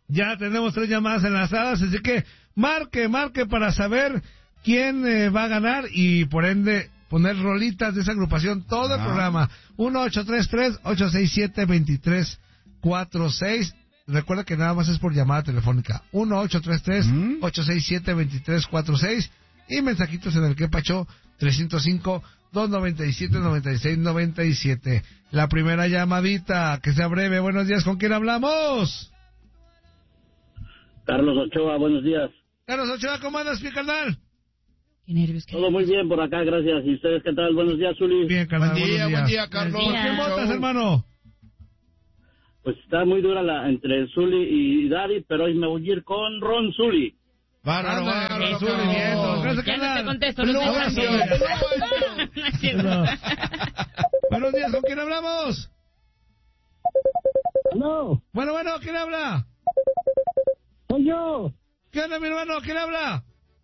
Ya tenemos 3 llamadas enlazadas, así que marque para saber quién va a ganar y por ende poner rolitas de esa agrupación todo el programa. 1-833-867-2346. Recuerda que nada más es por llamada telefónica. 1-833-867-2346 y mensajitos en el que pacho 305-297-9697. La primera llamadita, que sea breve. Buenos días, ¿con quién hablamos? Carlos Ochoa, buenos días. Carlos Ochoa, ¿cómo andas, mi carnal? Qué nervios. Todo muy bien por acá, gracias. ¿Y ustedes qué tal? Buenos días, Zuli. Bien, carnal, Buen día, Carlos. ¿Por qué votas, hermano? Pues está muy dura entre Zuli y Daddy, pero hoy me voy a ir con Ron Zuli. Bárbaro, Gracias, Ya no te contesto, Pero no no, te no, No es cierto. no. Buenos días, ¿con quién hablamos? No, Bueno, ¿quién habla? soy yo, ¿Qué onda, mi hermano? ¿Quién habla?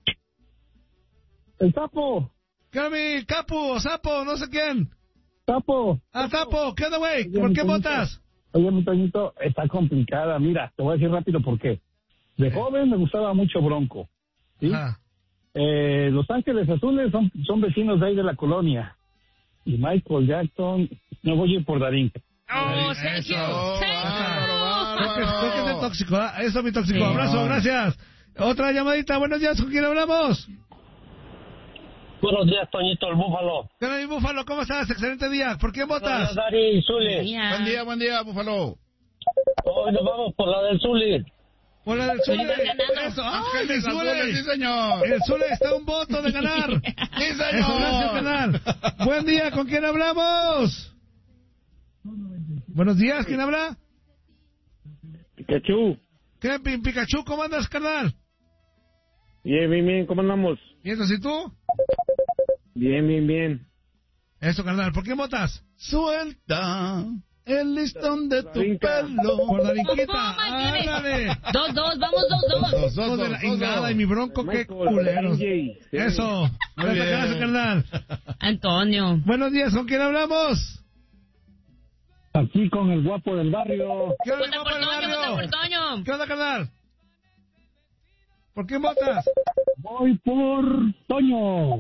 el Sapo, ¿Qué onda, mi Capu o Sapo? No sé quién. Sapo. Ah, Sapo, ¿qué onda, güey? ¿Por qué votas? Oye, mi Toñito, está complicada. Mira, te voy a decir rápido por qué. De joven me gustaba mucho Bronco, ¿sí? Ajá. Los Ángeles Azules son vecinos de ahí de la colonia. Y Michael Jackson, no voy a ir por Darín. ¡Oh, Sergio! Creo que es el tóxico, ¿eh? Eso es mi tóxico. Sí. Abrazo, gracias. Otra llamadita. Buenos días, ¿con quién hablamos? Buenos días, Toñito, el Búfalo. ¿Qué onda, mi Búfalo? ¿Cómo estás? Excelente día. ¿Por qué votas? Dari y Zuli. Buen día, Búfalo. Hoy nos vamos por la del Zuli. Por la del Zule. Zule ganando. Eso, Ángeles Zule. Azules, sí, señor. El Zule está a un voto de ganar. Sí, Eso, gracias, señor. canal. Buen día, ¿con quién hablamos? Buenos días, ¿quién habla? Pikachu. ¿Qué, Pikachu? ¿Cómo andas, carnal? Bien, ¿cómo andamos? ¿Y eso, sí tú? Bien. Eso, carnal. ¿Por qué votas? Suelta el listón de tu pelo. Por la linquita. ¿Cómo mantienes? ¡Ándale! 2-2, vamos 2-2. Hijos de la ingada y mi Bronco, qué culeros. Eso. Muy bien. Gracias, carnal. Antonio. Buenos días, ¿con quién hablamos? Aquí con el guapo del barrio. ¿Qué onda, Vota mi por guapo del Toño, vota por barrio? Toño. ¿Qué onda, carnal? ¿Por qué votas? Voy por Toño.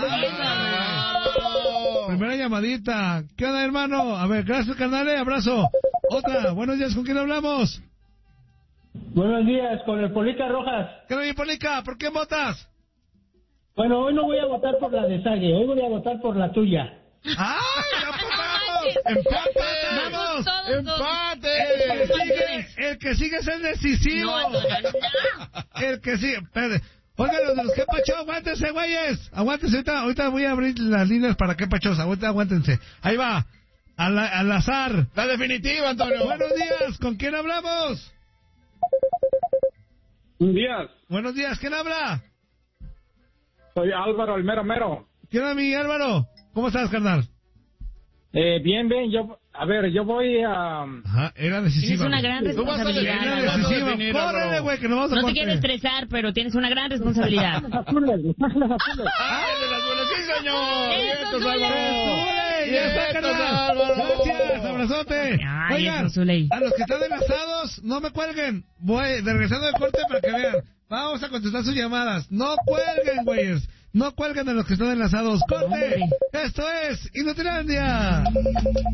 Primera llamadita. ¿Qué onda, hermano? A ver, gracias, carnal. Abrazo. Otra. Buenos días, ¿con quién hablamos? Buenos días, con el Polica Rojas. ¿Qué onda, mi Polica? ¿Por qué votas? Bueno, hoy no voy a votar por la de Sague, hoy voy a votar por la tuya. ¡Ay, apostamos! Vamos ¡Empate! todos. El que sigue es el decisivo. No. El que sigue. Espérate. Oigan, los de los que pacho, aguántense, güeyes. Aguántense, ahorita voy a abrir las líneas para que pachos. Aguántense. Ahí va. Al azar. La definitiva, Antonio. Buenos días, ¿con quién hablamos? Buenos días, Buenos días, ¿quién habla? soy Álvaro, el mero. ¿Quién es mi Álvaro? ¿Cómo estás, carnal? Bien, yo voy a... Ajá, era decisiva. Tienes una gran Tú vas a responsabilidad. definir, Era vas a decisiva. definir, Córrele, Álvaro. güey, que nos vamos a No te corte. quieres estresar, pero tienes una gran responsabilidad. Los Ángeles Azules. ¡Ángeles Azules, sí, señor! Eso, ¡Vientos, Zule. Álvaro! Ya está, ¡Vientos, carnal. Álvaro! Gracias, abrazote. Ay, Oigan, eso, Zuley. a los que están enlazados, no me cuelguen. Voy regresando de corte para que vean. Vamos a contestar sus llamadas. No cuelguen, güeyes. No cuelguen a los que están enlazados. ¡Corte! Hombre. Esto es Inutilandia.